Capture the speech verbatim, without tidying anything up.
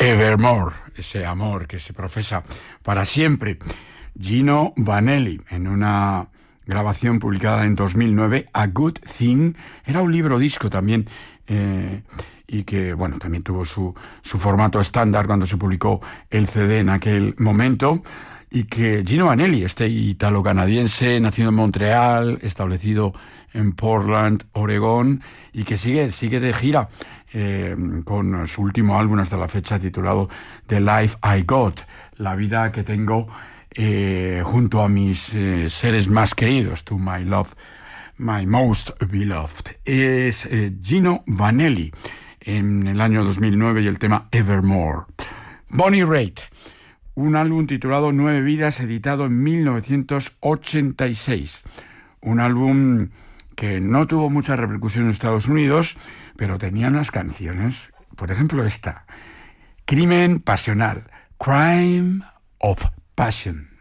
Evermore, ese amor que se profesa para siempre. Gino Vanelli, en una grabación publicada en dos mil nueve, A Good Thing, era un libro disco también, eh, y que, bueno, también tuvo su, su formato estándar cuando se publicó el C D en aquel momento, y que Gino Vanelli, este italo-canadiense, nacido en Montreal, establecido en Portland, Oregón, y que sigue, sigue de gira eh, con su último álbum hasta la fecha titulado The Life I Got, la vida que tengo eh, junto a mis eh, seres más queridos, To My Love, My Most Beloved. Es eh, Gino Vanelli en el año dos mil nueve y el tema Evermore. Bonnie Raitt, un álbum titulado Nueve Vidas, editado en mil novecientos ochenta y seis. Un álbum que no tuvo mucha repercusión en Estados Unidos, pero tenía unas canciones, por ejemplo esta, Crimen Pasional, Crime of Passion.